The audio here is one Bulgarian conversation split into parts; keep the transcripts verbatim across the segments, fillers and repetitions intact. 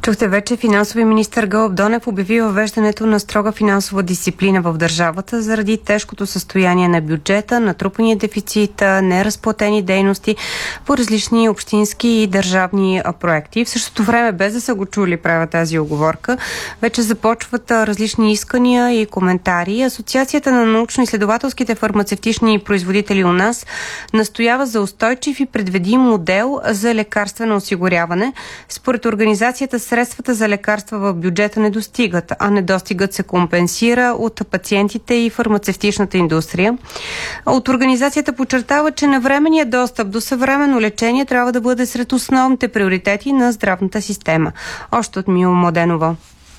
Чухте вече, финансови министър Гълъб Донев обяви въвеждането на строга финансова дисциплина в държавата заради тежкото състояние на бюджета, натрупания дефицит, неразплатени дейности по различни общински и държавни проекти. В същото време, без да са го чули, правя тази оговорка, вече започват различни искания и коментари. Асоциацията на научно-изследователските фармацевтични производители у нас настоява за устойчив и предвидим модел за лекарствено осигуряване. Според организацията, средствата за лекарства в бюджета не достигат, а недостигът се компенсира от пациентите и фармацевтичната индустрия. От организацията подчертава, че навременният достъп до съвременно лечение трябва да бъде сред основните приоритети на здравната система. Още от Мила Младенова.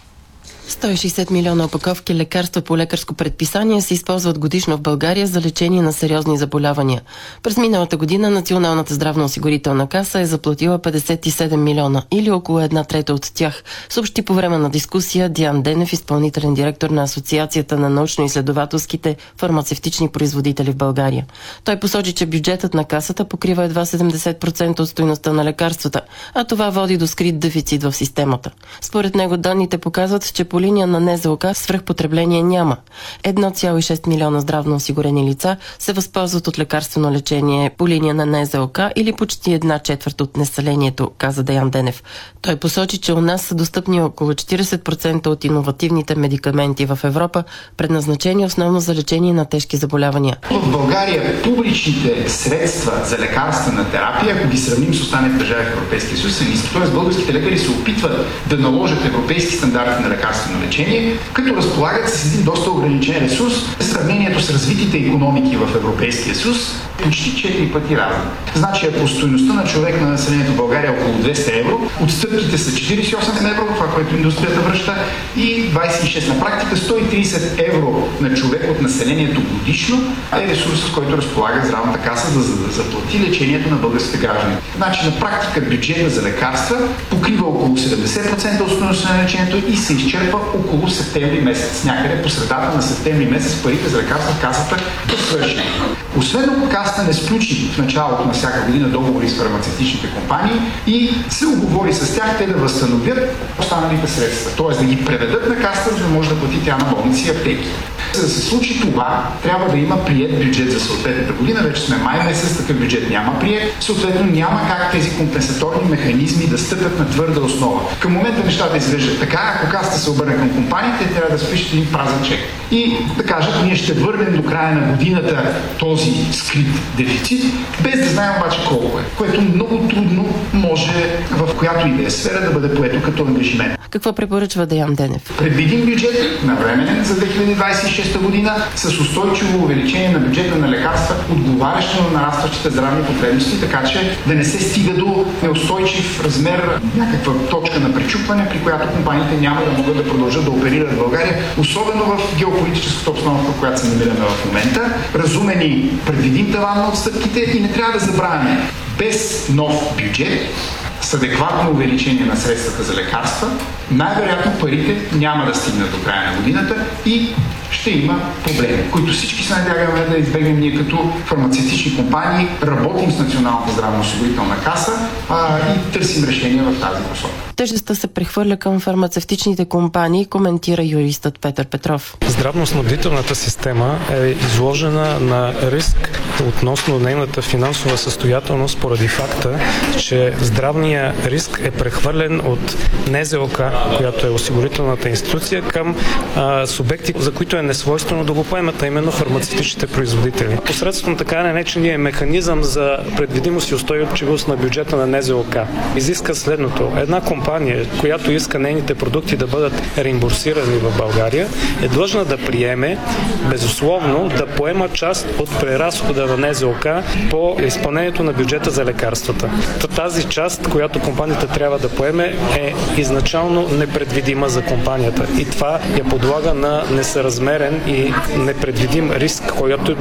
сто и шейсет милиона опаковки лекарства по лекарско предписание се използват годишно в България за лечение на сериозни заболявания. През миналата година Националната здравноосигурителна каса е заплатила петдесет и седем милиона или около една трета от тях, съобщи по време на дискусия Диан Денев, изпълнителен директор на Асоциацията на научно-изследователските фармацевтични производители в България. Той посочи, че бюджетът на касата покрива едва седемдесет процента от стойността на лекарствата, а това води до скрит дефицит в системата. Според него данните показват, че по линия на Н З О К свръхпотребление няма. едно цяло и шест милиона здравно осигурени лица се възползват от лекарствено лечение по линия на Н З О К или почти една четвърт от населението, каза Деян Денев. Той посочи, че у нас са достъпни около четиридесет процента от иновативните медикаменти в Европа, предназначени основно за лечение на тежки заболявания. В България публичните средства за лекарствена терапия, ако ги сравним с останалите държави в Европейския съюз, са ниски. Тоест българските лекари се опитват да наложат европейски стандарти на лекарствено лечение, като разполагат с един доста ограничен ресурс в сравнението с развитите икономики в Европейския съюз, почти четири пъти разни. Значи, ако стойността на човек на населението в България е около двеста евро, отстъпките са четиридесет и осем евро, това, което индустрията връща, и двадесет и шест. На практика сто и тридесет евро на човек от населението годишно е ресурс, с който разполага здравната каса, за да заплати лечението на българските граждани. Значи, на практика бюджета за лекарства покрива около седемдесет процента от стойността на лечението и се изчерпва около септември месец. Някъде по средата на септември месец парите за лекарства в касата да свърши. Освен ако касата не сключи в началото на всяка година договори с фармацевтичните компании и се уговори с тях те да възстановят останалите средства, т.е. да ги преведат на касата, за да може да плати тя на болници и аптеки. За да се случи това, трябва да има приет бюджет за съответната година. Вече сме май месец, такъв бюджет няма приет. Съответно няма как тези компенсаторни механизми да стъпят на твърда основа. Към момента нещата изглеждат така, ако касата се обърне към компаниите, трябва да спишат един празен чек. И да кажат, ние ще върнем до края на годината този скрит дефицит, без да знаем обаче колко е, което много трудно може в която и да е сфера да бъде поето като ангажимент. Какво препоръчва Деян Денев? Предвидим бюджет навременен за две хиляди двадесет и шеста година с устойчиво увеличение на бюджета на лекарства, отговарящо на нарастващите здравни потребности, така че да не се стига до неустойчив размер, някаква точка на пречупване, при която компаниите няма да могат да продължат да оперират в България, особено в геополитическата обстановка, в която се намираме в момента. Разумен и предвидим таван на отстъпките и не трябва да забравяме, без нов бюджет, с адекватно увеличение на средствата за лекарства, най-вероятно парите няма да стигнат до края на годината и ще има проблеми, които всички се надяваме да избегнем ние като фармацевтични компании, работим с Националната здравноосигурителна каса а, и търсим решения в тази посока. Тежестта се прехвърля към фармацевтичните компании, коментира юристът Петър Петров. Здравноснабдителната система е изложена на риск относно нейната финансова състоятелност поради факта, че здравният риск е прехвърлен от Н З О К, която е осигурителната институция, към а, субекти, за които е несвойствено да го поемат, а именно фармацевтичните производители. Посредством така наречения механизъм за предвидимост и устойчивост на бюджета на Н З О К изиска следното. Една компания, която иска нейните продукти да бъдат реимбурсирани в България, е длъжна да приеме безусловно да поема част от преразхода на Н З О К по изпълнението на бюджета за лекарствата. Тази част, която компанията трябва да поеме, е изначално непредвидима за компанията и това я подлага на несъразмерен и непредвидим риск, който